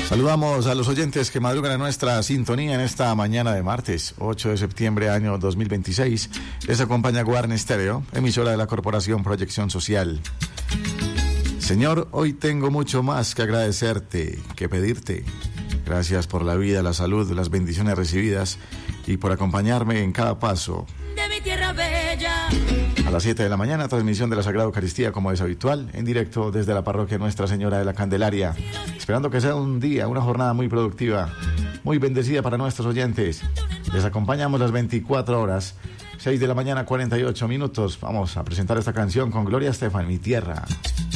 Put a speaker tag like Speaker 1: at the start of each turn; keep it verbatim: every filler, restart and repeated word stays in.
Speaker 1: Saludamos a los oyentes que madrugan a nuestra sintonía en esta mañana de martes, ocho de septiembre, año dos mil veintiséis. Les acompaña Guarne Stereo, emisora de la Corporación Proyección Social. Señor, hoy tengo mucho más que agradecerte, que pedirte. Gracias por la vida, la salud, las bendiciones recibidas y por acompañarme en cada paso.
Speaker 2: De mi tierra bella.
Speaker 1: A las siete de la mañana, transmisión de la Sagrada Eucaristía, como es habitual, en directo desde la parroquia Nuestra Señora de la Candelaria. Esperando que sea un día, una jornada muy productiva, muy bendecida para nuestros oyentes. Les acompañamos las veinticuatro horas, seis de la mañana, cuarenta y ocho minutos. Vamos a presentar esta canción con Gloria Estefan, Mi Tierra.